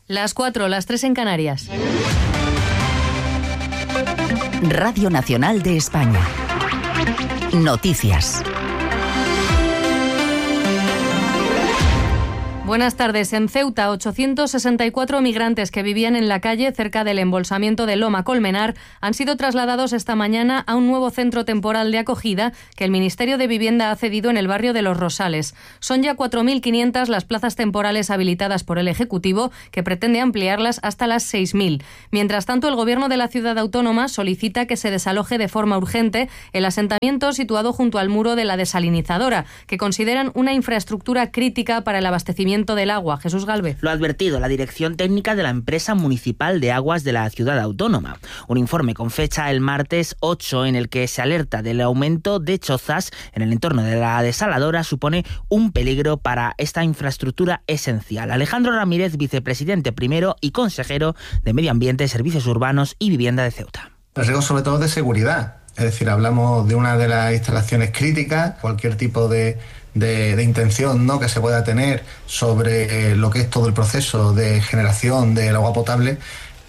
Las 4, las 3 en Canarias. Radio Nacional de España. Noticias. Buenas tardes. En Ceuta, 864 migrantes que vivían en la calle cerca del embolsamiento de Loma Colmenar han sido trasladados esta mañana a un nuevo centro temporal de acogida que el Ministerio de Vivienda ha cedido en el barrio de Los Rosales. Son ya 4.500 las plazas temporales habilitadas por el Ejecutivo, que pretende ampliarlas hasta las 6.000. Mientras tanto, el Gobierno de la ciudad autónoma solicita que se desaloje de forma urgente el asentamiento situado junto al muro de la desalinizadora, que consideran una infraestructura crítica para el abastecimiento del agua. Jesús Galvez. Lo ha advertido la Dirección Técnica de la Empresa Municipal de Aguas de la Ciudad Autónoma. Un informe con fecha el martes 8 en el que se alerta del aumento de chozas en el entorno de la desaladora supone un peligro para esta infraestructura esencial. Alejandro Ramírez, vicepresidente primero y consejero de Medio Ambiente, Servicios Urbanos y Vivienda de Ceuta. El riesgo sobre todo de seguridad. Es decir, hablamos de una de las instalaciones críticas, cualquier tipo de intención, ¿no?, que se pueda tener sobre lo que es todo el proceso de generación del agua potable,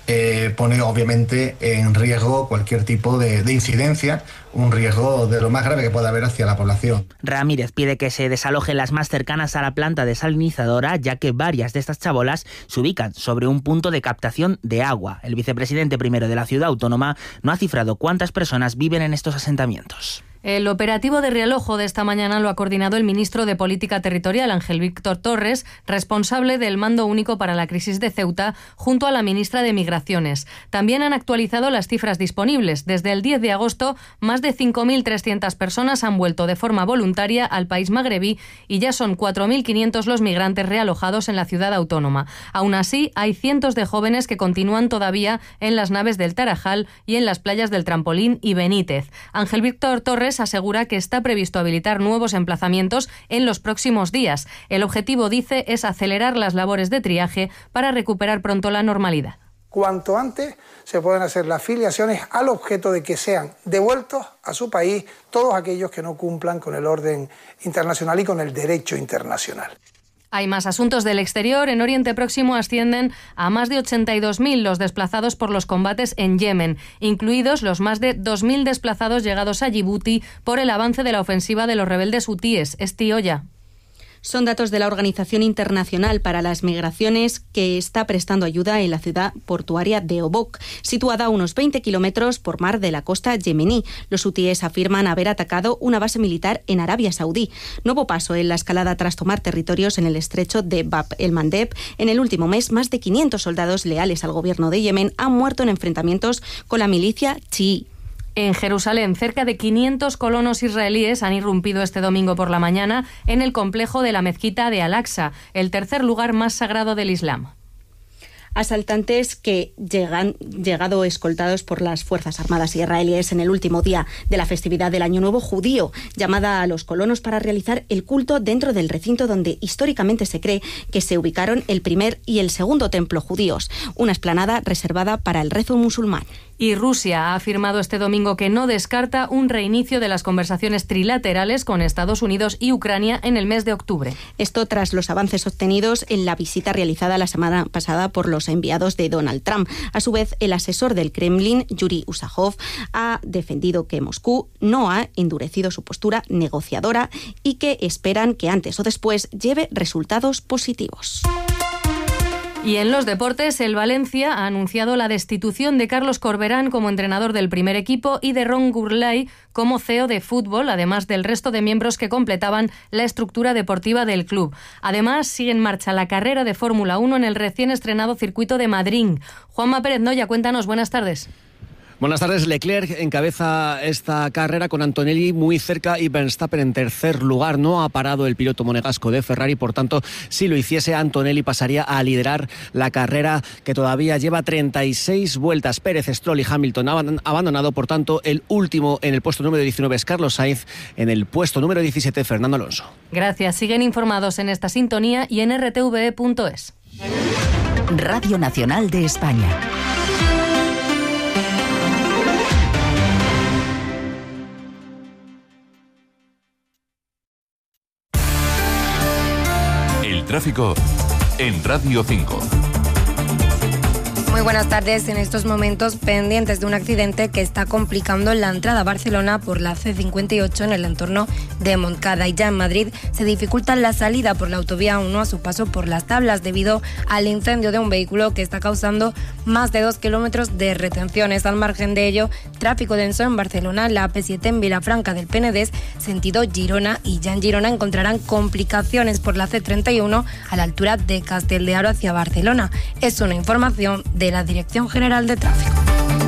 pone obviamente en riesgo cualquier tipo de incidencia, un riesgo de lo más grave que pueda haber hacia la población. Ramírez pide que se desalojen las más cercanas a la planta desalinizadora, ya que varias de estas chabolas se ubican sobre un punto de captación de agua. El vicepresidente primero de la ciudad autónoma no ha cifrado cuántas personas viven en estos asentamientos. El operativo de realojo de esta mañana lo ha coordinado el ministro de Política Territorial, Ángel Víctor Torres, responsable del Mando Único para la Crisis de Ceuta, junto a la ministra de Migraciones. También han actualizado las cifras disponibles. Desde el 10 de agosto, más de 5.300 personas han vuelto de forma voluntaria al país magrebí y ya son 4.500 los migrantes realojados en la ciudad autónoma. Aún así, hay cientos de jóvenes que continúan todavía en las naves del Tarajal y en las playas del Trampolín y Benítez. Ángel Víctor Torres asegura que está previsto habilitar nuevos emplazamientos en los próximos días. El objetivo, dice, es acelerar las labores de triaje para recuperar pronto la normalidad. Cuanto antes se pueden hacer las filiaciones al objeto de que sean devueltos a su país todos aquellos que no cumplan con el orden internacional y con el derecho internacional. Hay más asuntos del exterior. En Oriente Próximo ascienden a más de 82.000 los desplazados por los combates en Yemen, incluidos los más de 2.000 desplazados llegados a Yibuti por el avance de la ofensiva de los rebeldes hutíes. Esti Olla. Son datos de la Organización Internacional para las Migraciones, que está prestando ayuda en la ciudad portuaria de Obok, situada a unos 20 kilómetros por mar de la costa yemení. Los hutíes afirman haber atacado una base militar en Arabia Saudí. Nuevo paso en la escalada tras tomar territorios en el estrecho de Bab el-Mandeb. En el último mes, más de 500 soldados leales al gobierno de Yemen han muerto en enfrentamientos con la milicia chií. En Jerusalén, cerca de 500 colonos israelíes han irrumpido este domingo por la mañana en el complejo de la mezquita de Al-Aqsa, el tercer lugar más sagrado del Islam. Asaltantes que llegado escoltados por las Fuerzas Armadas israelíes en el último día de la festividad del Año Nuevo judío, llamada a los colonos para realizar el culto dentro del recinto donde históricamente se cree que se ubicaron el primer y el segundo templo judíos, una explanada reservada para el rezo musulmán. Y Rusia ha afirmado este domingo que no descarta un reinicio de las conversaciones trilaterales con Estados Unidos y Ucrania en el mes de octubre. Esto tras los avances obtenidos en la visita realizada la semana pasada por los enviados de Donald Trump. A su vez, el asesor del Kremlin, Yuri Usajov, ha defendido que Moscú no ha endurecido su postura negociadora y que esperan que antes o después lleve resultados positivos. Y en los deportes, el Valencia ha anunciado la destitución de Carlos Corberán como entrenador del primer equipo y de Ron Gurlay como CEO de fútbol, además del resto de miembros que completaban la estructura deportiva del club. Además, sigue en marcha la carrera de Fórmula 1 en el recién estrenado circuito de Madrid. Juanma Pérez Noya, cuéntanos, buenas tardes. Buenas tardes. Leclerc encabeza esta carrera con Antonelli muy cerca y Verstappen en tercer lugar. No ha parado el piloto monegasco de Ferrari, por tanto, si lo hiciese, Antonelli pasaría a liderar la carrera, que todavía lleva 36 vueltas. Pérez, Stroll y Hamilton han abandonado, por tanto, el último en el puesto número 19 es Carlos Sainz, en el puesto número 17 Fernando Alonso. Gracias. Siguen informados en esta sintonía y en rtve.es. Radio Nacional de España. Tráfico en Radio 5. Muy buenas tardes. En estos momentos pendientes de un accidente que está complicando la entrada a Barcelona por la C58 en el entorno de Montcada. Y ya en Madrid se dificulta la salida por la autovía 1 a su paso por Las Tablas debido al incendio de un vehículo que está causando más de 2 kilómetros de retenciones. Al margen de ello, tráfico denso en Barcelona, la AP7 en Vilafranca del Penedès, sentido Girona, y ya en Girona encontrarán complicaciones por la C31 a la altura de Castel de Aro hacia Barcelona. Es una información de la Dirección General de Tráfico.